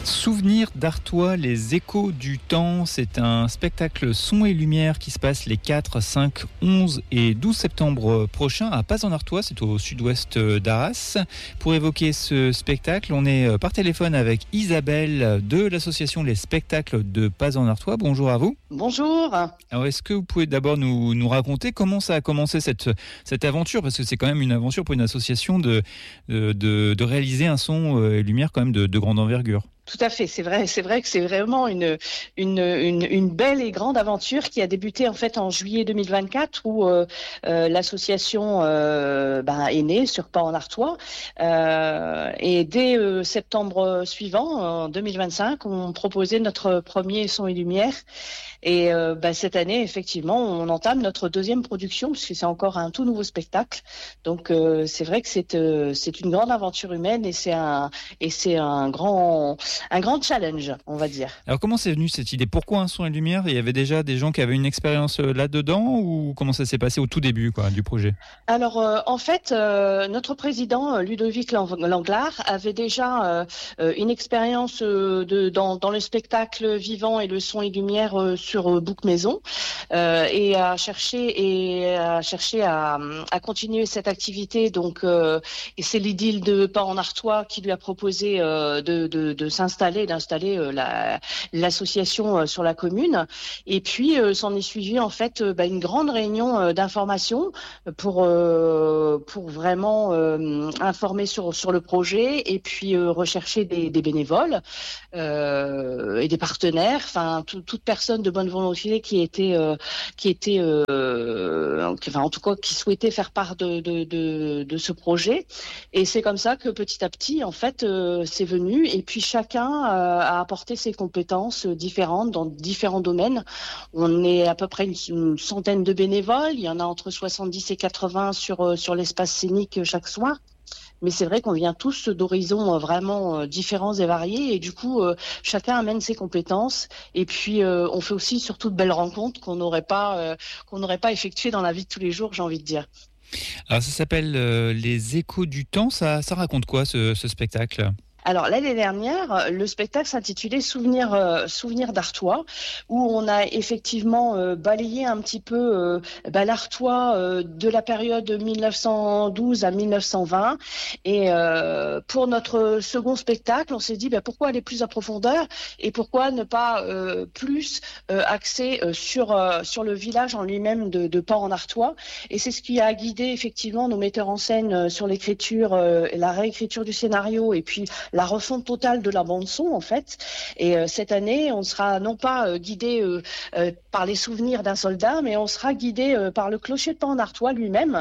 Souvenirs d'Artois, les échos du temps, c'est un spectacle son et lumière qui se passe les 4, 5, 11 et 12 septembre prochains à Paz-en-Artois, c'est au sud-ouest d'Arras. Pour évoquer ce spectacle, on est par téléphone avec Isabelle de l'association Les Spectacles de Paz-en-Artois. Bonjour à vous. Bonjour. Alors est-ce que vous pouvez d'abord nous raconter comment ça a commencé cette aventure, parce que c'est quand même une aventure pour une association de réaliser un son et lumière quand même de grande envergure. Tout à fait, c'est vrai que c'est vraiment une belle et grande aventure qui a débuté en fait en juillet 2024 où l'association est née sur Paz-en-Artois et dès septembre suivant, en 2025, on proposait notre premier son et lumière. Et cette année, effectivement, on entame notre deuxième production puisque c'est encore un tout nouveau spectacle. Donc c'est vrai que c'est une grande aventure humaine et c'est un grand challenge, on va dire. Alors comment c'est venu cette idée ? Pourquoi un son et lumière ? Il y avait déjà des gens qui avaient une expérience là-dedans ou comment ça s'est passé au tout début du projet ? Alors en fait, notre président Ludovic Langlard avait déjà une expérience dans le spectacle vivant et le son et lumière sur Bouc Maison et a cherché à continuer cette activité. Donc et c'est l'idylle de Paz-en-Artois qui lui a proposé d'installer l'association sur la commune. Et puis s'en est suivi en fait une grande réunion d'information pour vraiment informer sur le projet et puis rechercher des bénévoles et des partenaires, enfin toute personne de bonne volonté qui souhaitait faire part de ce projet. Et c'est comme ça que petit à petit en fait c'est venu. Et puis chacun a apporté ses compétences différentes dans différents domaines. On est à peu près une centaine de bénévoles. Il y en a entre 70 et 80 sur l'espace scénique chaque soir. Mais c'est vrai qu'on vient tous d'horizons vraiment différents et variés. Et du coup, chacun amène ses compétences. Et puis, on fait aussi surtout de belles rencontres qu'on n'aurait pas effectuées dans la vie de tous les jours, j'ai envie de dire. Alors ça s'appelle Les Échos du temps. Ça raconte quoi ce spectacle ? Alors l'année dernière, le spectacle s'intitulait Souvenirs d'Artois, où on a effectivement balayé un petit peu l'Artois de la période 1912 à 1920. Et pour notre second spectacle, on s'est dit pourquoi aller plus en profondeur et pourquoi ne pas plus axer sur le village en lui-même de Paz-en-Artois. Et c'est ce qui a guidé effectivement nos metteurs en scène sur l'écriture, la réécriture du scénario et puis la refonte totale de la bande-son, en fait. Et cette année, on sera non pas guidé par les souvenirs d'un soldat, mais on sera guidé par le clocher de Paz-en-Artois lui-même,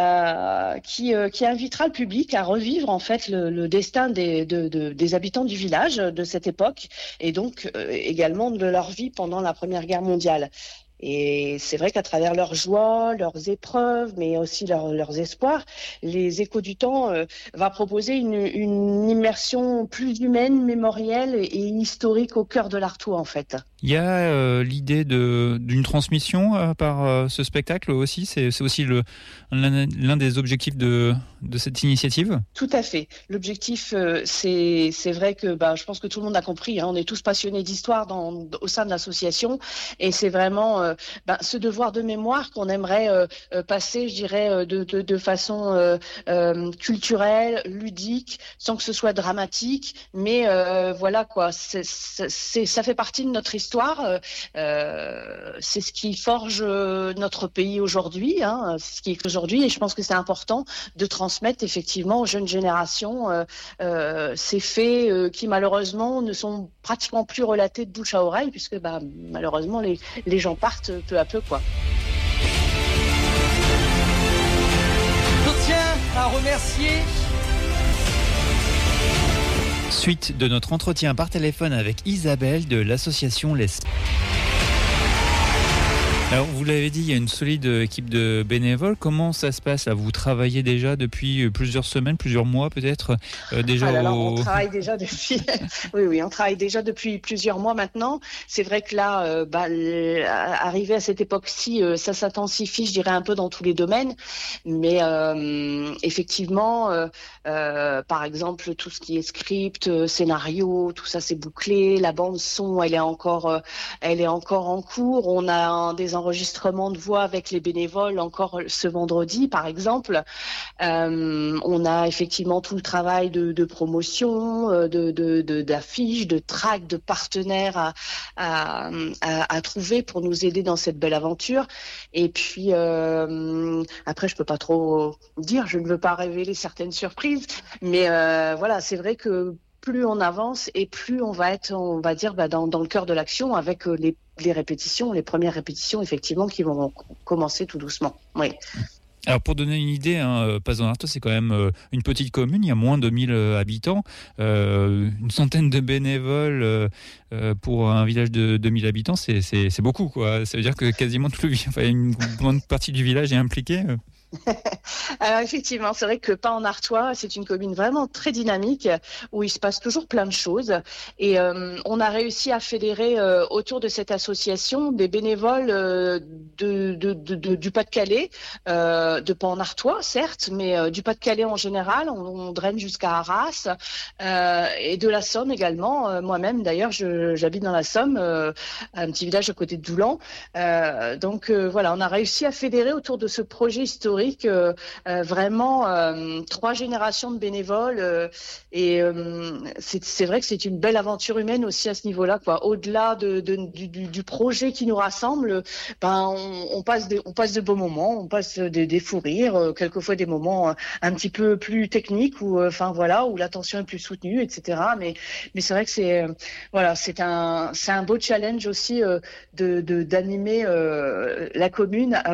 qui invitera le public à revivre, en fait, le destin des habitants du village de cette époque, et donc également de leur vie pendant la Première Guerre mondiale. Et c'est vrai qu'à travers leurs joies, leurs épreuves, mais aussi leurs espoirs, les Échos du temps va proposer une immersion plus humaine, mémorielle et historique au cœur de l'Artois, en fait. Il y a l'idée d'une transmission par ce spectacle aussi. C'est aussi l'un des objectifs de cette initiative. Tout à fait. L'objectif, c'est vrai que je pense que tout le monde a compris. On est tous passionnés d'histoire au sein de l'association, et c'est vraiment ce devoir de mémoire qu'on aimerait passer, je dirais, de façon culturelle, ludique, sans que ce soit dramatique. Mais voilà quoi. Ça fait partie de notre histoire. C'est ce qui forge notre pays aujourd'hui, c'est ce qui est aujourd'hui, et je pense que c'est important de transmettre effectivement aux jeunes générations ces faits qui malheureusement ne sont pratiquement plus relatés de bouche à oreille, puisque malheureusement les gens partent peu à peu, quoi. Je tiens à remercier. Suite de notre entretien par téléphone avec Isabelle de l'association Les Alors, vous l'avez dit, il y a une solide équipe de bénévoles. Comment ça se passe là? Vous travaillez déjà depuis plusieurs semaines, plusieurs mois peut-être déjà On travaille déjà depuis. Oui, on travaille déjà depuis plusieurs mois maintenant. C'est vrai que là, arrivé à cette époque-ci, ça s'intensifie, je dirais un peu dans tous les domaines. Mais effectivement, par exemple, tout ce qui est script, scénario, tout ça c'est bouclé. La bande son, elle est encore en cours. On a des enregistrements de voix avec les bénévoles encore ce vendredi, par exemple. On a effectivement tout le travail de promotion, d'affiches, de tracts, de partenaires à trouver pour nous aider dans cette belle aventure. Et puis après, je peux pas trop dire, je ne veux pas révéler certaines surprises, mais voilà, c'est vrai que plus on avance et plus on va être, on va dire, dans le cœur de l'action avec les répétitions, les premières répétitions effectivement qui vont commencer tout doucement. Oui. Alors pour donner une idée, Pazos-en-Artois c'est quand même une petite commune, il y a moins de 1000 habitants, une centaine de bénévoles pour un village de 2000 habitants, c'est beaucoup quoi. Ça veut dire que quasiment une grande partie du village est impliquée. Alors effectivement, c'est vrai que Pas-en-Artois, c'est une commune vraiment très dynamique où il se passe toujours plein de choses. Et on a réussi à fédérer autour de cette association des bénévoles du Pas-de-Calais, de Pas-en-Artois certes, mais du Pas-de-Calais en général. On draine jusqu'à Arras et de la Somme également. Moi-même d'ailleurs, j'habite dans la Somme, un petit village à côté de Doulan. Donc voilà, on a réussi à fédérer autour de ce projet historique vraiment 3 générations de bénévoles et c'est vrai que c'est une belle aventure humaine aussi à ce niveau-là quoi. Au-delà du projet qui nous rassemble, on passe de beaux moments, on passe des fous rires, quelquefois des moments un petit peu plus techniques où où la tension est plus soutenue, etc. Mais c'est vrai que c'est un beau challenge aussi d'animer la commune